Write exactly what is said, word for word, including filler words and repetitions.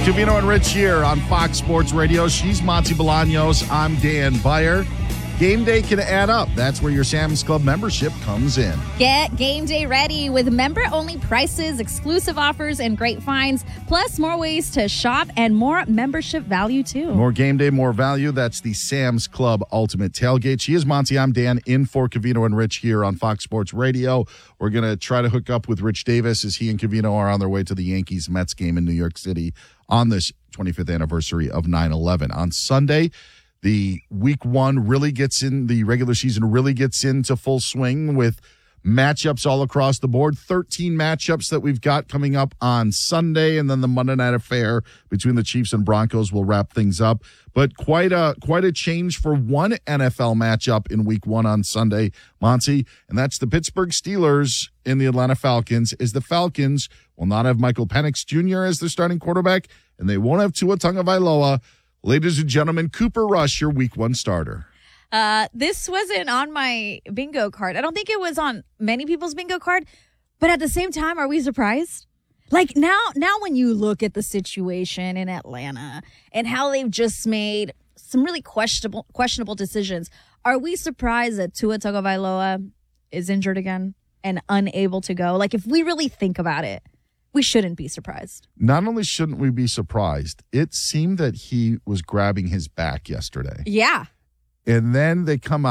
Covino and Rich here on Fox Sports Radio. She's Monty Bolaños. I'm Dan Byer. Game day can add up. That's where your Sam's Club membership comes in. Get game day ready with member-only prices, exclusive offers, and great finds, plus more ways to shop and more membership value, too. More game day, more value. That's the Sam's Club Ultimate Tailgate. She is Monty. I'm Dan, in for Covino and Rich here on Fox Sports Radio. We're going to try to hook up with Rich Davis as he and Covino are on their way to the Yankees-Mets game in New York City on this twenty-fifth anniversary of nine eleven. On Sunday, the week one really gets in, the regular season really gets into full swing with matchups all across the board. thirteen matchups that we've got coming up on Sunday, and then the Monday night affair between the Chiefs and Broncos will wrap things up. But quite a quite a change for one N F L matchup in week one on Sunday, Monty, and that's the Pittsburgh Steelers and the Atlanta Falcons, as the Falcons will not have Michael Penix Junior as their starting quarterback, and they won't have Tua Tagovailoa. Ladies and gentlemen, Cooper Rush, your week one starter. Uh, this wasn't on my bingo card. I don't think it was on many people's bingo card, but at the same time, are we surprised? Like now, now when you look at the situation in Atlanta and how they've just made some really questionable questionable decisions, are we surprised that Tua Tagovailoa is injured again and unable to go? Like, if we really think about it, we shouldn't be surprised. Not only shouldn't we be surprised, it seemed that he was grabbing his back yesterday. Yeah. And then they come out.